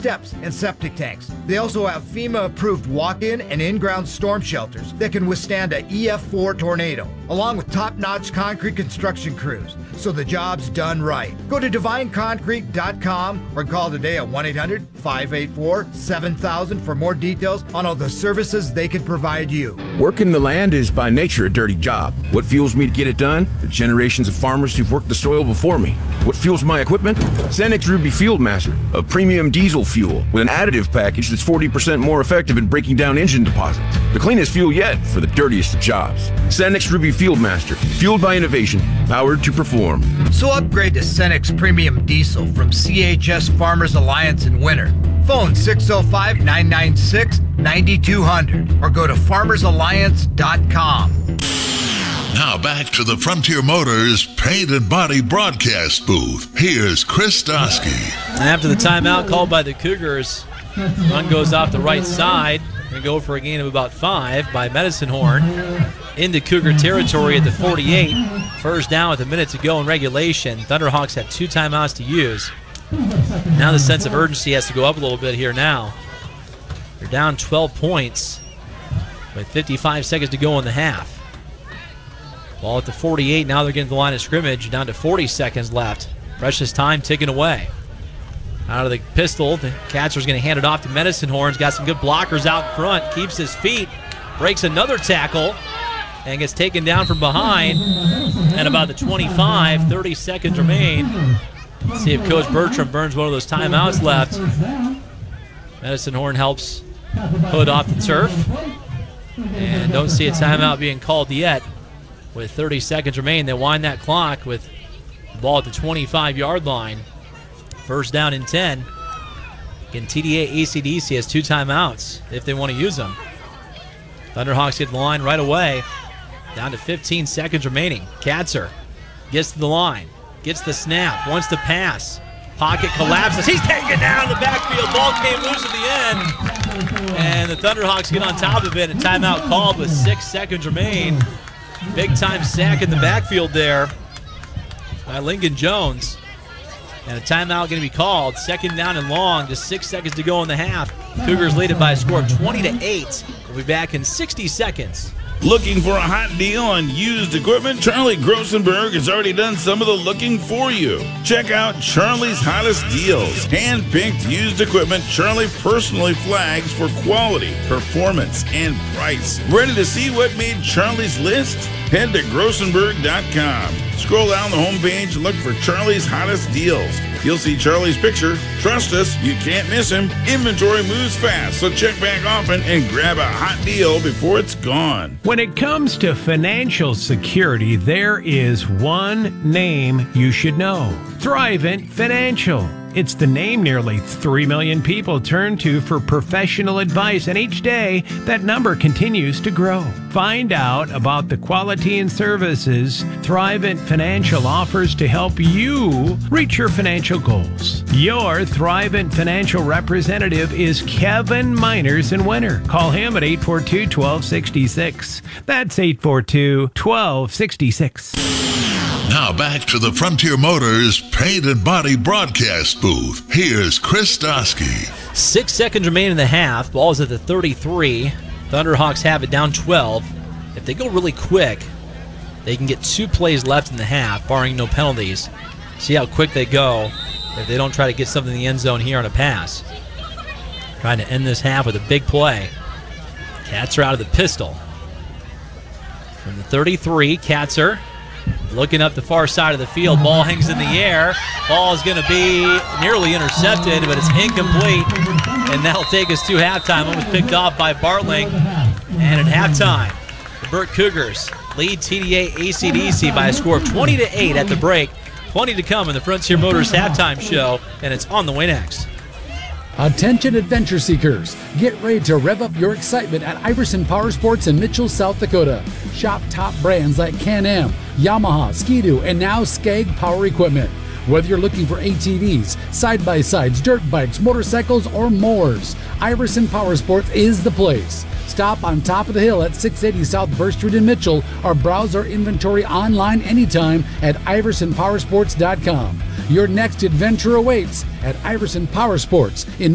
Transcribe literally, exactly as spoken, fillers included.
steps, and septic tanks. They also have FEMA-approved walk-in and in-ground storm shelters that can withstand a E F four tornado, along with top-notch concrete construction crews, so the job's done right. Go to divine concrete dot com or call today at one eight hundred, five eight four, seven thousand for more details on all the services they can provide you. Working the land is by nature a dirty job. What fuels me to get it done? The generations of farmers who've worked the soil before me. What fuels my equipment? Cenex Ruby Fieldmaster, a premium diesel fuel with an additive package that's forty percent more effective in breaking down engine deposits. The cleanest fuel yet for the dirtiest of jobs. Cenex Ruby Fieldmaster, fueled by innovation, powered to perform. So upgrade to Cenex Premium Diesel from C H S Farmers Alliance in winter. Phone six oh five, nine nine six, nine two zero zero or go to farmers alliance dot com. Now back to the Frontier Motors Paint and Body broadcast booth. Here's Chris Dosky. After the timeout called by the Cougars, run goes off the right side. Going to go for a gain of about five by Medicine Horn into Cougar territory at the forty-eight. First down with a minute to go in regulation. Thunderhawks had two timeouts to use. Now the sense of urgency has to go up a little bit here now. They're down twelve points with fifty-five seconds to go in the half. Ball at the forty-eight. Now they're getting to the line of scrimmage. Down to forty seconds left. Precious time ticking away. Out of the pistol, the catcher's going to hand it off to Medicine Horns. Got some good blockers out front. Keeps his feet. Breaks another tackle. And gets taken down from behind. At about the twenty-five. thirty seconds remain. Let's see if Coach Bertram burns one of those timeouts left. Medicine Horn helps Hood off the turf. And don't see a timeout being called yet. With thirty seconds remain, they wind that clock with the ball at the twenty-five-yard line. First down and ten. Again, T D A A C D C has two timeouts if they want to use them. Thunderhawks get the line right away. Down to fifteen seconds remaining. Katzer gets to the line. Gets the snap. Wants to pass. Pocket collapses. He's taken down in the backfield. Ball came loose at the end. And the Thunderhawks get on top of it. A timeout called with six seconds remain. Big time sack in the backfield there by Lincoln Jones. And a timeout going to be called. Second down and long. Just six seconds to go in the half. Cougars lead it by a score of twenty to eight. We'll be back in sixty seconds. Looking for a hot deal on used equipment? Charlie Grossenberg has already done some of the looking for you. Check out Charlie's Hottest Deals. Hand-picked used equipment Charlie personally flags for quality, performance, and price. Ready to see what made Charlie's list? Head to grossenberg dot com. Scroll down the homepage and look for Charlie's Hottest Deals. You'll see Charlie's picture. Trust us, you can't miss him. Inventory moves fast, so check back often and grab a hot deal before it's gone. When it comes to financial security, there is one name you should know. Thrivent Financial. It's the name nearly three million people turn to for professional advice, and each day that number continues to grow. Find out about the quality and services Thrivent Financial offers to help you reach your financial goals. Your Thrivent Financial representative is Kevin Miners in Winter. Call him at eight four two, one two six six. That's eight four two, one two six six. Now back to the Frontier Motors Paint and Body broadcast booth. Here's Chris Dosky. Six seconds remain in the half. Ball's at the thirty-three. Thunderhawks have it down twelve. If they go really quick, they can get two plays left in the half, barring no penalties. See how quick they go if they don't try to get something in the end zone here on a pass. Trying to end this half with a big play. Katzer out of the pistol. From the thirty-three, Katzer looking up the far side of the field. Ball hangs in the air. Ball is going to be nearly intercepted, but it's incomplete. And that'll take us to halftime. It was picked off by Bartling. And at halftime, the Burt Cougars lead T D A A C D C by a score of twenty to eight at the break. Plenty to come in the Frontier Motors halftime show, and it's on the way next. Attention adventure seekers, get ready to rev up your excitement at Iverson Power Sports in Mitchell, South Dakota. Shop top brands like Can-Am, Yamaha, Ski-Doo, and now Skag Power Equipment. Whether you're looking for A T Vs, side-by-sides, dirt bikes, motorcycles, or mowers, Iverson Power Sports is the place. Stop on top of the hill at six eighty South Burst Street in Mitchell or browse our inventory online anytime at iverson power sports dot com. Your next adventure awaits at Iverson Power Sports in